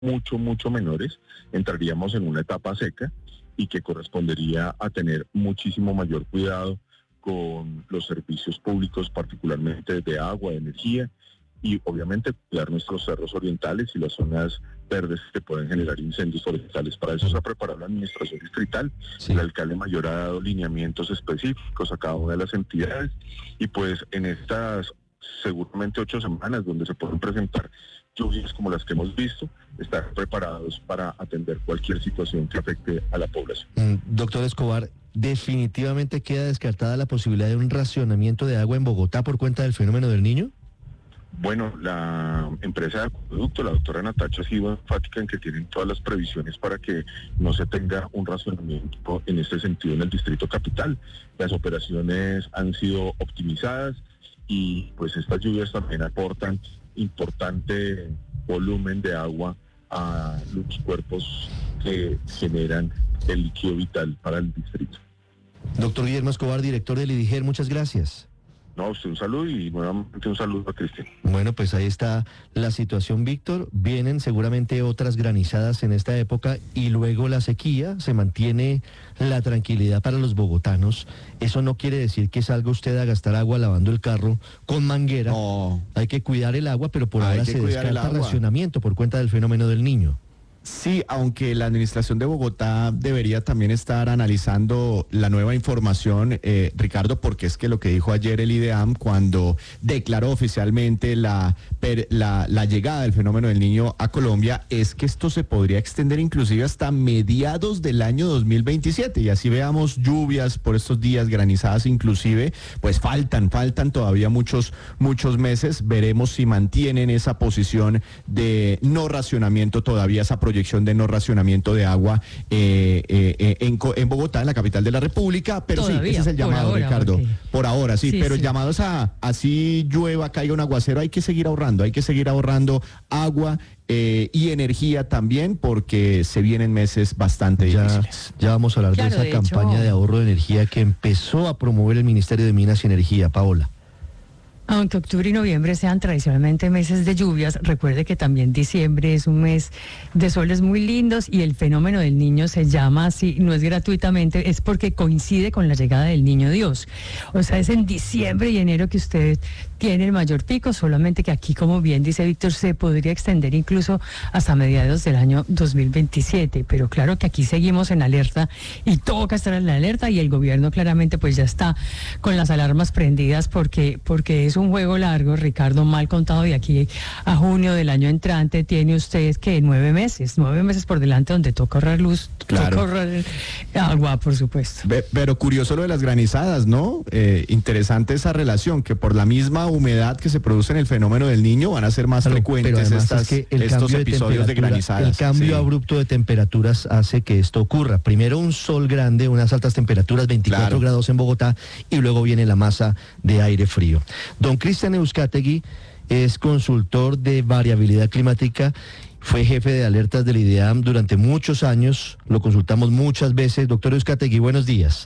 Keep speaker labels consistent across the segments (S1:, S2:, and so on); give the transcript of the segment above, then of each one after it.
S1: mucho menores, entraríamos en una etapa seca y que correspondería a tener muchísimo mayor cuidado con los servicios públicos, particularmente de agua, de energía, y obviamente cuidar nuestros cerros orientales y las zonas verdes que pueden generar incendios forestales. Para eso se ha preparado la administración distrital. Sí. El alcalde mayor ha dado lineamientos específicos a cada una de las entidades y pues en estas seguramente 8 semanas donde se pueden presentar lluvias como las que hemos visto, estar preparados para atender cualquier situación que afecte a la población.
S2: Doctor Escobar, ¿definitivamente queda descartada la posibilidad de un racionamiento de agua en Bogotá por cuenta del fenómeno del Niño?
S1: Bueno, la empresa de acueducto, la doctora Natacha, ha sido enfática en que tienen todas las previsiones para que no se tenga un racionamiento en este sentido en el Distrito Capital. Las operaciones han sido optimizadas y pues estas lluvias también aportan importante volumen de agua a los cuerpos que generan el líquido vital para el distrito.
S2: Doctor Guillermo Escobar, director del IDIGER, muchas gracias.
S1: No, usted un saludo y nuevamente un saludo a Cristian.
S2: Bueno, pues ahí está la situación, Víctor. Vienen seguramente otras granizadas en esta época y luego la sequía, se mantiene la tranquilidad para los bogotanos. Eso no quiere decir que salga usted a gastar agua lavando el carro con manguera. No. Hay que cuidar el agua, pero por ahora se descarta racionamiento por cuenta del fenómeno del Niño.
S3: Sí, aunque la administración de Bogotá debería también estar analizando la nueva información, Ricardo, porque es que lo que dijo ayer el IDEAM cuando declaró oficialmente la llegada del fenómeno del Niño a Colombia es que esto se podría extender inclusive hasta mediados del año 2027 y así veamos lluvias por estos días, granizadas inclusive, pues faltan todavía muchos meses. Veremos si mantienen esa posición de no racionamiento todavía, esa proyección de no racionamiento de agua en Bogotá, en la capital de la República, pero todavía, sí, ese es el llamado, ahora, Ricardo, okay. Por ahora, sí, pero sí. Llamados a así llueva, caiga un aguacero, hay que seguir ahorrando agua y energía también, porque se vienen meses bastante difíciles.
S2: Ya vamos a hablar de esa campaña de ahorro de energía que empezó a promover el Ministerio de Minas y Energía, Paola.
S4: Aunque octubre y noviembre sean tradicionalmente meses de lluvias, recuerde que también diciembre es un mes de soles muy lindos y el fenómeno del Niño se llama así, no es gratuitamente, es porque coincide con la llegada del Niño Dios. O sea, es en diciembre y enero que usted tiene el mayor pico, solamente que aquí, como bien dice Víctor, se podría extender incluso hasta mediados del año 2027. Pero claro que aquí seguimos en alerta y toca estar en la alerta y el gobierno claramente pues ya está con las alarmas prendidas porque es un juego largo, Ricardo, mal contado, y aquí a junio del año entrante tiene usted que 9 meses por delante donde toca ahorrar luz, claro. Toca ahorrar agua, por supuesto.
S3: Pero curioso lo de las granizadas, ¿no? Interesante esa relación, que por la misma humedad que se produce en el fenómeno del Niño van a ser más frecuentes estos episodios de granizadas.
S2: El cambio abrupto de temperaturas hace que esto ocurra. Primero un sol grande, unas altas temperaturas, 24 grados en Bogotá, y luego viene la masa de aire frío. Don Cristian Euskategui es consultor de variabilidad climática, fue jefe de alertas del IDEAM durante muchos años, lo consultamos muchas veces. Doctor Euskategui, buenos días.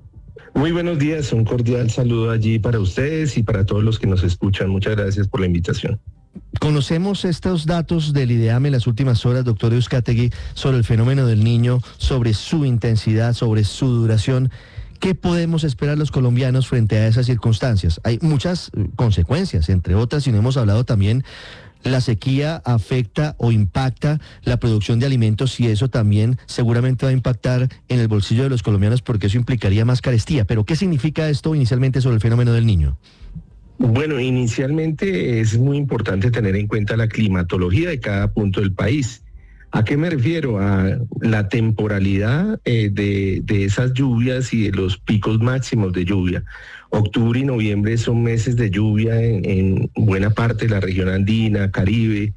S5: Muy buenos días, un cordial saludo allí para ustedes y para todos los que nos escuchan. Muchas gracias por la invitación.
S2: Conocemos estos datos del IDEAM en las últimas horas, doctor Euskategui, sobre el fenómeno del Niño, sobre su intensidad, sobre su duración. ¿Qué podemos esperar los colombianos frente a esas circunstancias? Hay muchas consecuencias, entre otras, y no hemos hablado también, la sequía afecta o impacta la producción de alimentos y eso también seguramente va a impactar en el bolsillo de los colombianos porque eso implicaría más carestía. Pero ¿qué significa esto inicialmente sobre el fenómeno del Niño?
S5: Bueno, inicialmente es muy importante tener en cuenta la climatología de cada punto del país. ¿A qué me refiero? A la temporalidad de esas lluvias y de los picos máximos de lluvia. Octubre y noviembre son meses de lluvia en buena parte de la región andina, Caribe,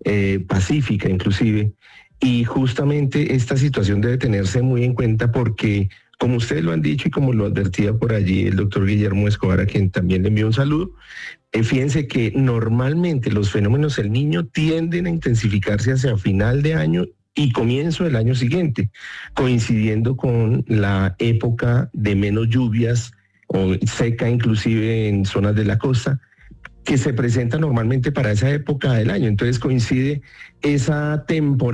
S5: Pacífica inclusive. Y justamente esta situación debe tenerse muy en cuenta porque, como ustedes lo han dicho y como lo advertía por allí el doctor Guillermo Escobar, a quien también le envío un saludo, fíjense que normalmente los fenómenos del Niño tienden a intensificarse hacia final de año y comienzo del año siguiente, coincidiendo con la época de menos lluvias o seca inclusive en zonas de la costa, que se presenta normalmente para esa época del año. Entonces coincide esa temporada